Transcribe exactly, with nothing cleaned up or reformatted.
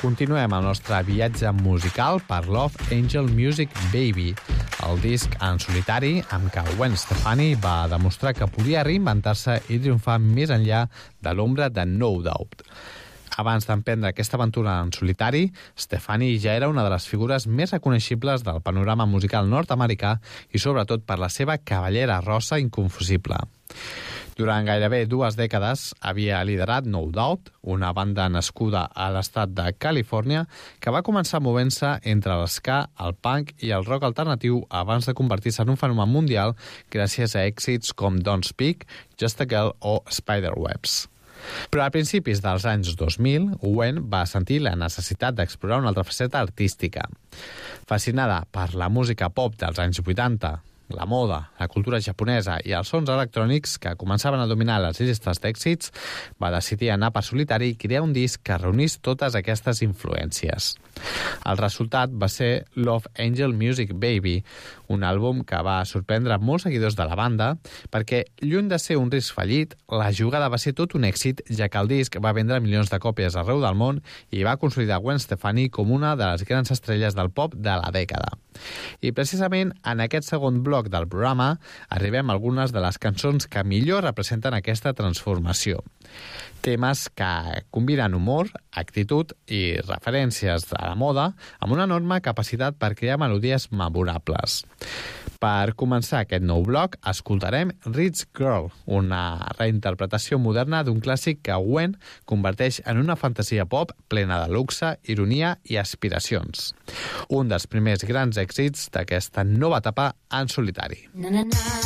Continuem el nostre viatge musical per Love Angel Music Baby, el disc en solitari amb què Gwen Stefani va demostrar que podia reinventar-se i triomfar més enllà de l'ombra de No Doubt. Abans d'emprendre aquesta aventura en solitari, Stefani ja era una de les figures més reconeixibles del panorama musical nord-americà i sobretot per la seva cabellera rosa inconfusible. Durant gairebé dues dècades havia liderat No Doubt, una banda nascuda a l'estat de Califòrnia que va començar movent-se entre l'ska, el punk i el rock alternatiu abans de convertir-se en un fenomen mundial gràcies a èxits com Don't Speak, Just a Girl o Spiderwebs. Però a principis dels anys dos mil, Gwen va sentir la necessitat d'explorar una altra faceta artística. Fascinada per la música pop dels anys vuitanta, la moda, la cultura japonesa i els sons electrònics que començaven a dominar les llistes d'èxits, va decidir anar per solitari i crear un disc que reunís totes aquestes influències. El resultat va ser Love Angel Music Baby, un àlbum que va sorprendre molts seguidors de la banda perquè, lluny de ser un risc fallit, la jugada va ser tot un èxit, ja que el disc va vendre milions de còpies arreu del món i va consolidar Gwen Stefani com una de les grans estrelles del pop de la dècada. I precisament en aquest segon bloc del programa arribem a algunes de les cançons que millor representen aquesta transformació. Temes que combinen humor, actitud i referències de la moda amb una enorme capacitat per crear melodies memorables. Per començar aquest nou bloc, escoltarem Rich Girl, una reinterpretació moderna d'un clàssic que Gwen converteix en una fantasia pop plena de luxe, ironia i aspiracions. Un dels primers grans èxits d'aquesta nova etapa en solitari. Na, na, na.